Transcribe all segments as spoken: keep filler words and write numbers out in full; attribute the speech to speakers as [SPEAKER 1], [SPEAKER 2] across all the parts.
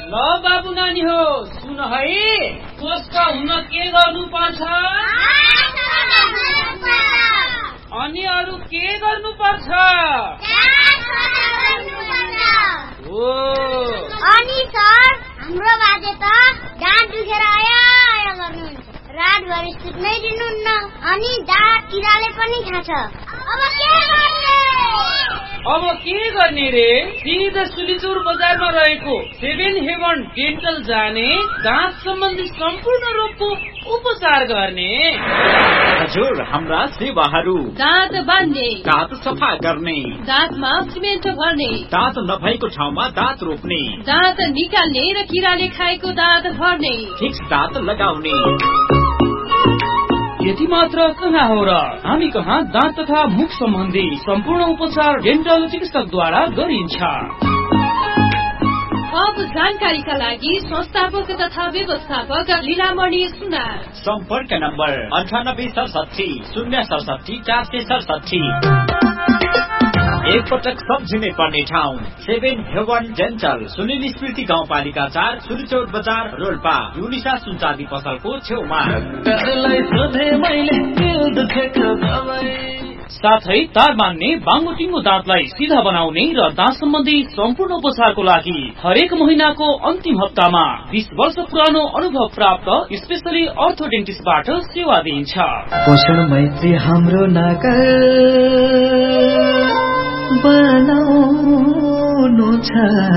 [SPEAKER 1] ल बाबु नानी हो सुन है, स्वस्थ हुन के गर्नुपर्छ अनि अरू के गर्नुपर्छ? हो
[SPEAKER 2] अनि सर हाम्रो बाजे त दाँत दुखेर आया आया गर्नुहुन्छ, रातभरि सुत्नै दिनुहुन्न अनि दाँत किराले पनि खान्छ। अब के गर्ने?
[SPEAKER 1] अब के गर्ने रे? सिधा सुलिचुर बजारमा रहेको सेभेन हेभन डेन्टल जाने, दाँत सम्बन्धी सम्पूर्ण रोगको उपचार गर्ने।
[SPEAKER 3] हजुर, हाम्रा सेवाहरू
[SPEAKER 4] दाँत बान्ने,
[SPEAKER 3] दाँत सफा गर्ने,
[SPEAKER 4] दाँतमा सिमेन्ट भर्ने,
[SPEAKER 3] दाँत नभएको ठाउँमा दाँत रोप्ने,
[SPEAKER 4] दाँत निकाल्ने र किराले खाएको दाँत भर्ने,
[SPEAKER 3] फिक्स दाँत लगाउने।
[SPEAKER 1] यति मात्र कहाँ हो र, हामी कहाँ दाँत तथा मुख सम्बन्धी सम्पूर्ण उपचार डेन्टल चिकित्सकद्वारा गरिन्छ।
[SPEAKER 4] अब जानकारीका लागि संस्थापक तथा व्यवस्थापक लीलामणि सुनार।
[SPEAKER 3] सम्पर्क नम्बर अन्ठानब्बे सडसठी शून्य सडसठी चार सय सडसठी। एक पटक सम्झिनै पर्ने ठाउँ सेभेन हेभन डेन्टल, सुनिल स्मृति गाउँपालिका चार, सुलिचौर बजार, रोल्पा, युनिसा सुनचाँदी पसलको छेउमा।
[SPEAKER 1] साथै तार बान्ने, बाङ्गोटिङ्गो दाँतलाई सिधा बनाउने र दाँत सम्बन्धी सम्पूर्ण उपचारको लागि हरेक महिनाको अन्तिम हप्तामा बीस वर्ष पुरानो अनुभव प्राप्त स्पेशली अर्थोडेन्टिस्टबाट सेवा दिइन्छ।
[SPEAKER 5] पोषण मैत्री हाम्रो नाकर बनाउनु छ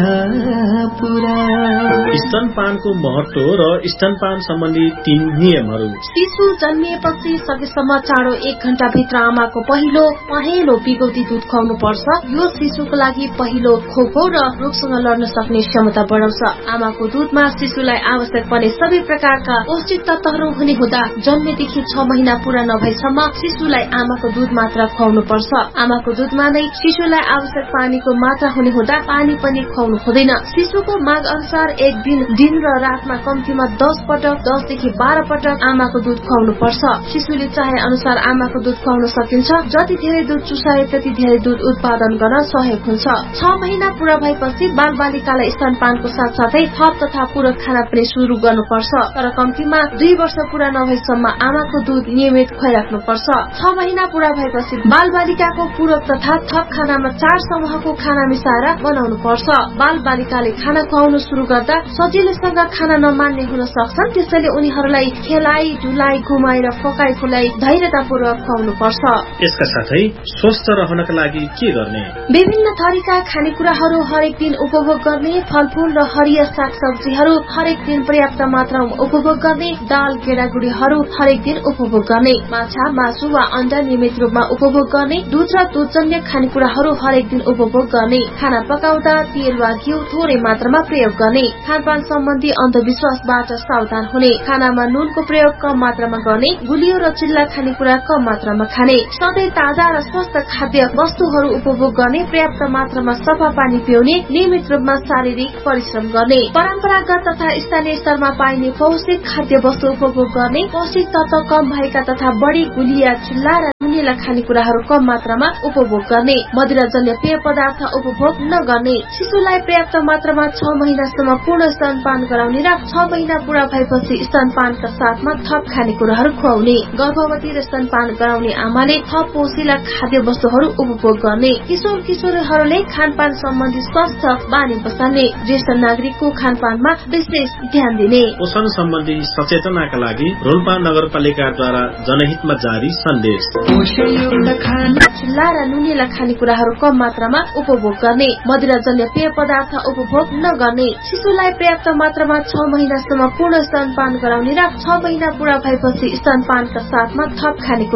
[SPEAKER 5] पुरा।
[SPEAKER 6] स्तनपानको महत्व र स्तनपान सम्बन्धी तीन नियमहरू।
[SPEAKER 7] शिशु जन्मिएपछि सकेसम्म चाँडो एक घण्टा भित्र आमाको पहिलो पहेँलो बिगौती दूध खुवाउनु पर्छ। यो शिशुको लागि पहिलो खोपो र रोगसँग लड्न सक्ने क्षमता बढाउँछ। आमाको दूधमा शिशुलाई आवश्यक पर्ने सबै प्रकारका पौष्टिक तत्वहरू हुने हुँदा जन्मेदेखि छ महिना पूरा नभएसम्म शिशुलाई आमाको दूध मात्र खुवाउनु पर्छ। आमाको दूधमा नै शिशुलाई आवश्यक पानीको मात्रा हुने हुँदा पानी पनि खुवाउनु हुँदैन। शिशुको माग अनुसार एक दिन दिन र रातमा कम्तीमा दस पटक दसदेखि बाह्र पटक आमाको दूध खुवाउनु पर्छ। शिशुले चाहे अनुसार आमाको दूध खुवाउन सकिन्छ। जति धेरै दूध चुसाए त्यति धेरै दूध उत्पादन गर्न सहयोग हुन्छ। छ महिना पूरा भएपछि बाल बालिकालाई स्तनपानको साथसाथै थप तथा पूरक खाना पनि शुरू गर्नुपर्छ। तर कम्तीमा दुई वर्ष पूरा नभएसम्म आमाको दूध नियमित खुवाइराख्नु पर्छ। छ महिना पूरा भएपछि बाल बालिकाको पूरक तथा थप खानामा चार समूहको खाना मिसाएर बनाउनु पर्छ। बाल बालिकाले खाना खुवाउनु शुरू गर्दा सजिलैसँग खाना नमान्ने हुन सक्छन्, त्यसैले उनीहरूलाई खेलाइ डुलाइ घुमाएर फकाइ फुलाई धैर्यतापूर्वक खुवाउनु पर्छ।
[SPEAKER 6] यसका साथै स्वस्थ रहनका लागि के गर्ने?
[SPEAKER 7] विभिन्न थरीका खानेकुराहरू हरेक दिन उपभोग गर्ने, फलफूल र हरिया सागसब्जीहरू हरेक दिन पर्याप्त मात्रामा उपभोग गर्ने, दाल गेडागुडीहरू हरेक दिन उपभोग गर्ने, माछा मासु वा अण्डा नियमित रूपमा उपभोग गर्ने, दूध र दूधजन्य खानेकुराहरू हरेक दिन उपभोग गर्ने, खाना पकाउँदा तेल वा घिउ थोरै मात्रामा प्रयोग गर्ने, खानपान सम्बन्धी अन्धविश्वासबाट सावधान हुने, खानामा नुनको प्रयोग कम मात्रामा गर्ने, गुलियो र चिल्ला खानेकुरा कम मात्रामा खाने, सधैँ ताजा र स्वस्थ खाद्य वस्तुहरू उपभोग गर्ने, पर्याप्त मात्रामा सफा पानी पिउने, नियमित रूपमा शारीरिक परिश्रम गर्ने, परम्परागत तथा स्थानीय स्तरमा पाइने पौष्टिक खाद्य वस्तु उपभोग गर्ने, पौष्टिक तत्व कम भएका तथा बढी गुलिया चिल्ला र नुनिला खानेकुराहरू कम मात्रामा उपभोग गर्ने, मदिराजन्य पेय पदार्थ उपभोग नगर्ने, शिशुलाई पर्याप्त मात्रामा छ महिनासम्म पूर्ण स्तनपान गराउने र छ महिना पूरा भएपछि स्तनपानका साथमा थप खानेकुराहरू खुवाउने, गर्भवती र स्तनपान गराउने आमाले थप पोषिला खाद्य वस्तुहरू उपभोग गर्ने, किशोर किशोरीहरूले खानपान सम्बन्धी स्वस्थ बानी बसाल्ने, ज्येष्ठ नागरिकको खानपानमा विशेष ध्यान दिने।
[SPEAKER 6] पोषण सम्बन्धी सचेतनाका लागि रोल्पा नगरपालिकाद्वारा जनहितमा जारी सन्देश।
[SPEAKER 7] चिल्ला र नुनिला खानेकुराहरू कम मात्रामा उपभोग गर्ने, मदिराजन्य पेय पदार्थ उपभोग नगर्ने, शिशुलाई पर्याप्त मात्रामा छ महिनासम्म पूर्ण स्तनपान गराउने र छ महिना पूरा भएपछि स्तनपानका साथमा थप खानेकुरा